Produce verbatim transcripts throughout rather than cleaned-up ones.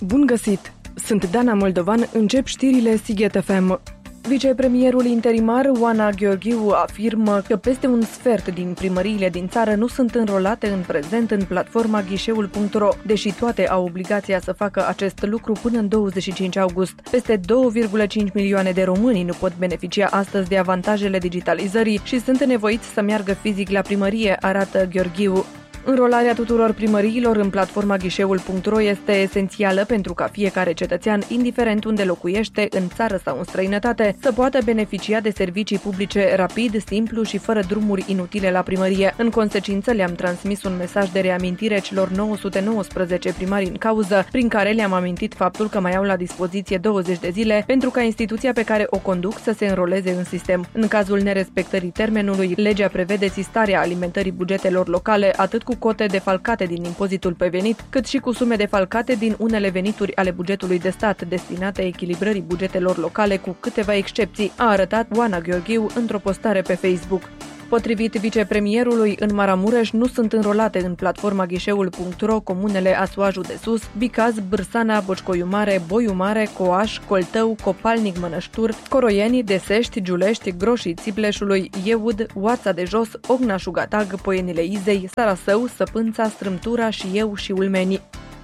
Bun găsit! Sunt Dana Moldovan, încep știrile Sighet F M. Vicepremierul interimar Oana Gheorghiu afirmă că peste un sfert din primăriile din țară nu sunt înrolate în prezent în platforma ghișeul punct ro, deși toate au obligația să facă acest lucru până în douăzeci și cinci august. Peste două virgulă cinci milioane de români nu pot beneficia astăzi de avantajele digitalizării și sunt nevoiți să meargă fizic la primărie, arată Gheorghiu. Înrolarea tuturor primăriilor în platforma ghișeul punct ro este esențială pentru ca fiecare cetățean, indiferent unde locuiește, în țară sau în străinătate, să poată beneficia de servicii publice rapid, simplu și fără drumuri inutile la primărie. În consecință, le-am transmis un mesaj de reamintire celor nouă sute nouăsprezece primari în cauză, prin care le-am amintit faptul că mai au la dispoziție douăzeci de zile pentru ca instituția pe care o conduc să se înroleze în sistem. În cazul nerespectării termenului, legea prevede sistarea alimentării bugetelor locale atât cu cote defalcate din impozitul pe venit, cât și cu sume defalcate din unele venituri ale bugetului de stat destinate echilibrării bugetelor locale, cu câteva excepții, a arătat Oana Gheorghiu într-o postare pe Facebook. Potrivit vicepremierului, în Maramureș nu sunt înrolate în platforma ghișeul punct ro comunele Asuajul de Sus, Bicaz, Bârsana, Bocșcoiu Mare, Boiu Mare, Coaș, Coltău, Copalnic, Mănăștur, Coroieni, Desești, Giulești, Groșii Țipleșului, Ieud, Oața de Jos, Ognașu Gatag, Poienile Izei, Sarasău, Săpânța, Strâmtura și Eu și Ulmeni.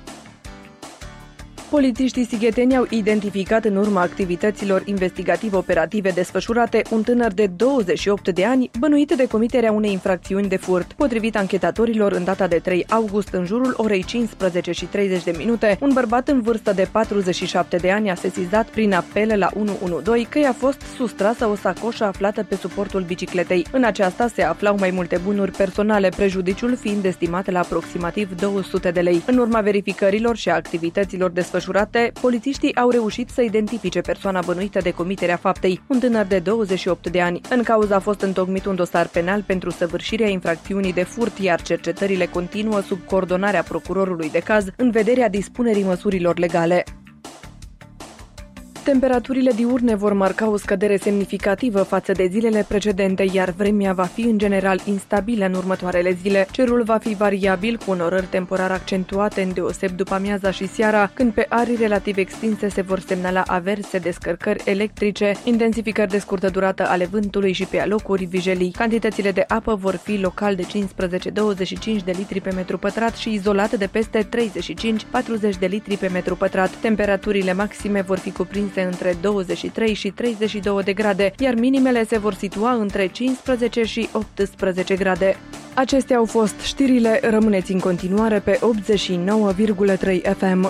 Polițiștii sigheteni au identificat în urma activităților investigativ-operative desfășurate un tânăr de douăzeci și opt de ani bănuit de comiterea unei infracțiuni de furt. Potrivit anchetatorilor, în data de trei august, în jurul orei cincisprezece și treizeci de minute, un bărbat în vârstă de patruzeci și șapte de ani a sesizat prin apel la unu unu doi că i-a fost sustrasă o sacoșă aflată pe suportul bicicletei. În aceasta se aflau mai multe bunuri personale, prejudiciul fiind estimat la aproximativ două sute de lei. În urma verificărilor și a activităților desfășurate, polițiștii au reușit să identifice persoana bănuită de comiterea faptei, un tânăr de douăzeci și opt de ani. În cauză a fost întocmit un dosar penal pentru săvârșirea infracțiunii de furt, iar cercetările continuă sub coordonarea procurorului de caz în vederea dispunerii măsurilor legale. Temperaturile diurne vor marca o scădere semnificativă față de zilele precedente, iar vremea va fi în general instabilă în următoarele zile. Cerul va fi variabil, cu onorări temporar accentuate îndeoseb după amiaza și seara, când pe arii relativ extinse se vor semnala averse, descărcări electrice, intensificări de scurtă durată ale vântului și pe alocuri vijelii. Cantitățile de apă vor fi local de cincisprezece douăzeci și cinci de litri pe metru pătrat și izolate de peste treizeci și cinci patruzeci de litri pe metru pătrat. Temperaturile maxime vor fi cuprinse între douăzeci și trei și treizeci și doi de grade, iar minimele se vor situa între cincisprezece și optsprezece grade. Acestea au fost știrile, rămâneți în continuare pe optzeci și nouă virgulă trei F M.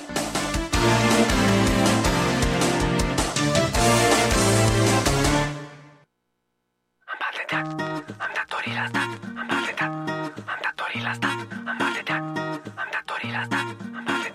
Am patentat, am datorii la stat, am patentat, am datorii la stat, am